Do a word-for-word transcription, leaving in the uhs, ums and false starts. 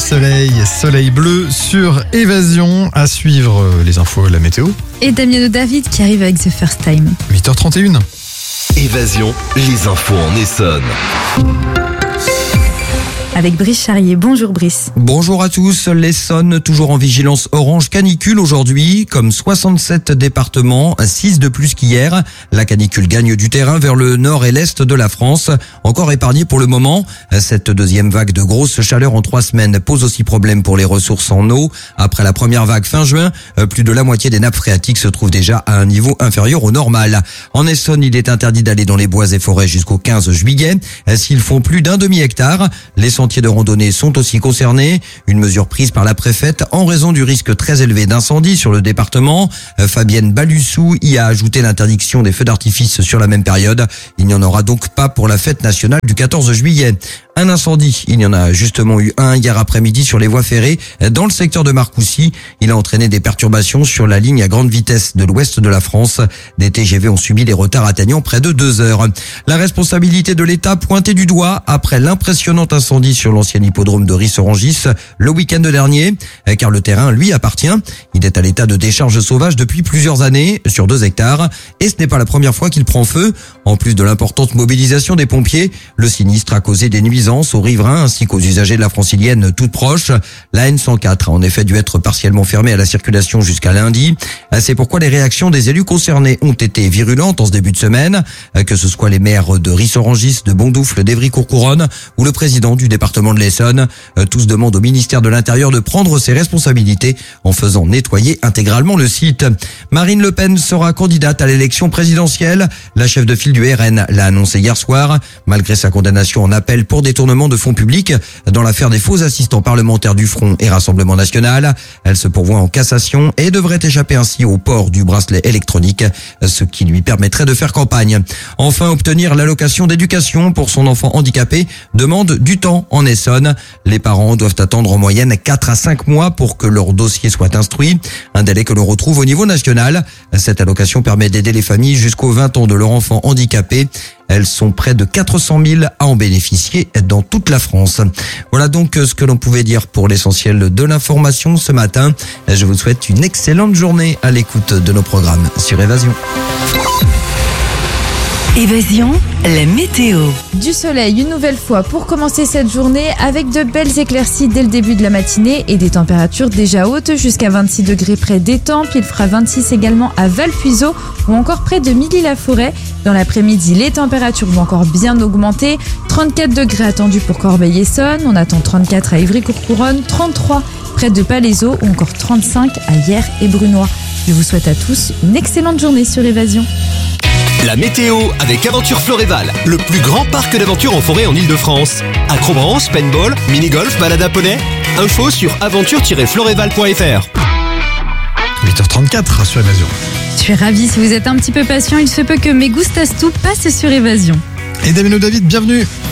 soleil, soleil bleu sur Évasion. À suivre les infos et la météo. Et Damiano David qui arrive avec The First Time. huit heures trente et une. Évasion, les infos en Essonne. Avec Brice Charrier. Bonjour Brice. Bonjour à tous. L'Essonne, toujours en vigilance orange canicule aujourd'hui. Comme soixante-sept départements, six de plus qu'hier. La canicule gagne du terrain vers le nord et l'est de la France. Encore épargnée pour le moment. Cette deuxième vague de grosse chaleur en trois semaines pose aussi problème pour les ressources en eau. Après la première vague fin juin, plus de la moitié des nappes phréatiques se trouvent déjà à un niveau inférieur au normal. En Essonne, il est interdit d'aller dans les bois et forêts jusqu'au quinze juillet. S'ils font plus d'un demi-hectare, les sentiers de randonnée sont aussi concernés. Une mesure prise par la préfète en raison du risque très élevé d'incendie sur le département. Fabienne Balussou y a ajouté l'interdiction des feux d'artifice sur la même période. Il n'y en aura donc pas pour la fête nationale du quatorze juillet. Un incendie, il y en a justement eu un hier après-midi sur les voies ferrées dans le secteur de Marcoussis. Il a entraîné des perturbations sur la ligne à grande vitesse de l'ouest de la France. Des T G V ont subi des retards atteignant près de deux heures. La responsabilité de l'État pointée du doigt après l'impressionnant incendie sur l'ancien hippodrome de Ris-Orangis le week-end dernier, car le terrain lui appartient. Il est à l'état de décharge sauvage depuis plusieurs années sur deux hectares et ce n'est pas la première fois qu'il prend feu. En plus de l'importante mobilisation des pompiers, le sinistre a causé des nuisances aux riverains ainsi qu'aux usagers de la francilienne toute proche. La N cent quatre a en effet dû être partiellement fermée à la circulation jusqu'à lundi. C'est pourquoi les réactions des élus concernés ont été virulentes en ce début de semaine, que ce soit les maires de Ris-Orangis, de Bondoufle, d'Évry-Courcouronnes ou le président du département de l'Essonne. Tous demandent au ministère de l'Intérieur de prendre ses responsabilités en faisant nettoyer intégralement le site. Marine Le Pen sera candidate à l'élection présidentielle. La chef de file du R N l'a annoncé hier soir. Malgré sa condamnation en appel pour détournement de fonds publics dans l'affaire des faux assistants parlementaires du Front et Rassemblement National, elle se pourvoit en cassation et devrait échapper ainsi au port du bracelet électronique, ce qui lui permettrait de faire campagne. Enfin, obtenir l'allocation d'éducation pour son enfant handicapé demande du temps en Essonne. Les parents doivent attendre en moyenne quatre à cinq mois pour que leur dossier soit instruit, un délai que l'on retrouve au niveau national. Cette allocation permet d'aider les familles jusqu'aux vingt ans de leur enfant handicapé. Elles sont près de quatre cent mille à en bénéficier dans toute la France. Voilà donc ce que l'on pouvait dire pour l'essentiel de l'information ce matin. Je vous souhaite une excellente journée à l'écoute de nos programmes sur Évasion. Évasion, la météo. Du soleil une nouvelle fois pour commencer cette journée avec de belles éclaircies dès le début de la matinée et des températures déjà hautes jusqu'à vingt-six degrés près d'Étampes. Il fera vingt-six également à Valpuiseau ou encore près de Milly-la-Forêt. Dans l'après-midi, les températures vont encore bien augmenter. trente-quatre degrés attendus pour Corbeil-Essonnes. On attend trente-quatre à Ivry-Courcouronnes, trente-trois près de Palaiseau ou encore trente-cinq à Hyères et Brunoy. Je vous souhaite à tous une excellente journée sur Évasion. La météo avec Aventure Floréval, le plus grand parc d'aventure en forêt en Ile-de-France. Acrobranche, paintball, mini-golf, balade à poney. Info sur aventure tiret floréval point f r. huit heures trente-quatre sur Évasion. Je suis ravie, si vous êtes un petit peu patient, il se peut que Mes Gustas Tout passe sur Évasion. Et Damiano David, bienvenue.